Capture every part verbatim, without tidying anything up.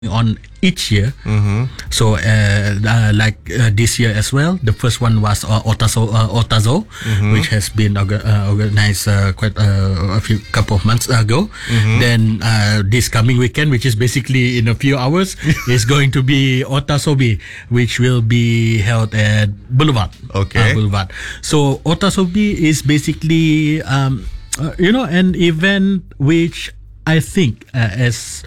on each year. Mm-hmm. So, uh, uh, like uh, this year as well, the first one was uh, Otazo, uh, Otazo Mm-hmm. which has been orga- uh, organized uh, quite uh, a few couple of months ago. Mm-hmm. Then uh, this coming weekend, which is basically in a few hours, is going to be Otasobi, which will be held at Boulevard. Okay. Uh, Boulevard. So Otasobi is basically um, uh, you know an event which I think uh, as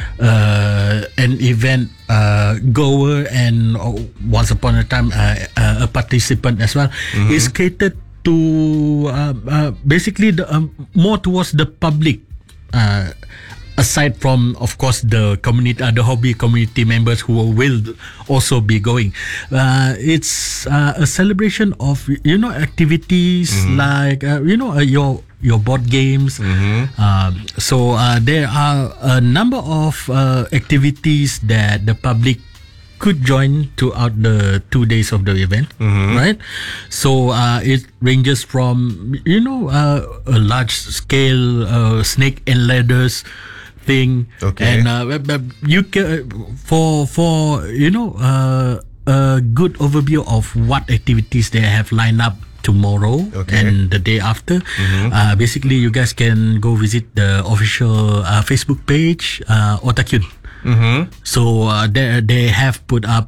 uh, an event uh, goer and uh, once upon a time uh, uh, a participant as well, Mm-hmm. is catered to uh, uh, basically the, um, more towards the public. Uh, aside from, of course, the community, uh, the hobby community members who will also be going, uh, it's uh, a celebration of you know activities like uh, you know uh, your your board games. Um, so uh, there are a number of uh, activities that the public could join throughout the two days of the event, right? So uh, it ranges from you know uh, a large scale uh, snake and ladders thing, Okay. and uh, but- but you can for for you know uh, a good overview of what activities they have lined up tomorrow Okay. and the day after. Uh, basically, you guys can go visit the official uh, Facebook page, uh, Otakyun. Mm-hmm. So uh, they they have put up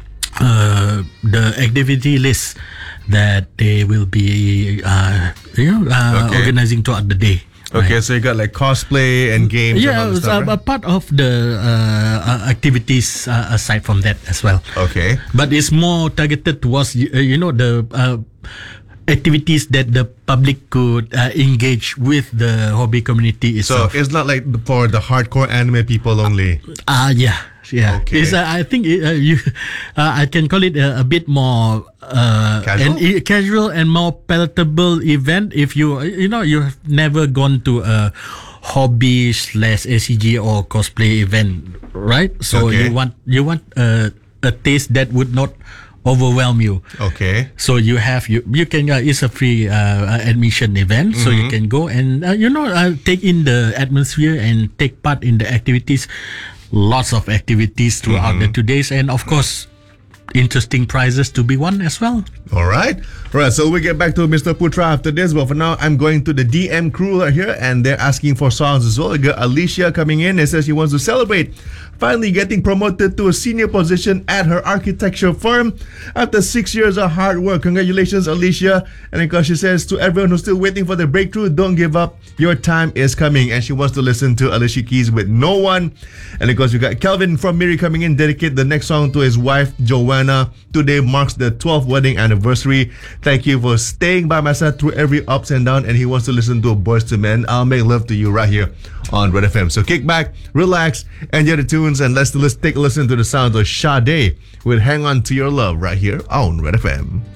uh, the activity list that they will be uh, you know uh, Okay. organizing throughout the day. Okay, right? so you got like cosplay and games and Yeah, all that it's stuff, a, a right? part of the uh, uh, activities uh, aside from that as well. Okay. But it's more targeted towards uh, you know the uh, activities that the public could uh, engage with the hobby community So itself. it's not like for the hardcore anime people only. Ah, yeah, yeah. Okay. It's, uh, I think it, uh, you, uh, I can call it a, a bit more uh, Casual? an, e- casual and more palatable event. If you, you know, you have never gone to a hobby slash A C G or cosplay event, right? So Okay. you want you want a, a taste that would not overwhelm you. Okay. So you have you you can uh, it's a free uh, admission event, so you can go and uh, you know uh, take in the atmosphere and take part in the activities. Lots of activities throughout the two days, and of course, interesting prizes to be won as well. All right. All right. So we get back to Mister Putra after this. But for now, I'm going to the D M crew right here, and they're asking for songs as well. We got Alicia coming in and says she wants to celebrate finally getting promoted to a senior position at her architecture firm after six years of hard work. Congratulations, Alicia. And because she says to everyone who's still waiting for the breakthrough, don't give up. Your time is coming. And she wants to listen to Alicia Keys with No One. And of course, we got Kelvin from Miri coming in, dedicate the next song to his wife, Joanna. Today marks the twelfth wedding anniversary. Thank you for staying by my side through every ups and downs. And he wants to listen to Boys to Men. I'll make love to you right here on Red F M. So kick back, relax, enjoy the tunes, and let's, let's take a listen to the sounds of Sade with Hang On To Your Love right here on Red F M.